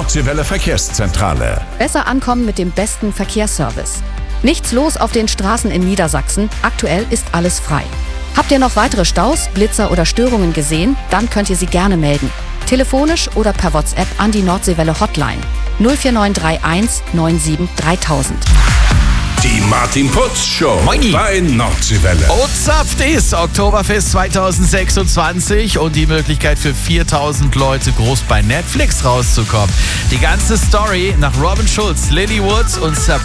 Nordseewelle Verkehrszentrale. Besser ankommen mit dem besten Verkehrsservice. Nichts los auf den Straßen in Niedersachsen. Aktuell ist alles frei. Habt ihr noch weitere Staus, Blitzer oder Störungen gesehen? Dann könnt ihr sie gerne melden. Telefonisch oder per WhatsApp an die Nordseewelle Hotline 04931 97 3000. Die Martin Putz Show Moini. bei Nordseewelle. Ozapft ist Oktoberfest 2026 und die Möglichkeit für 4000 Leute groß bei Netflix rauszukommen. Die ganze Story nach Robin Schulz, Lily Woods und Sabrina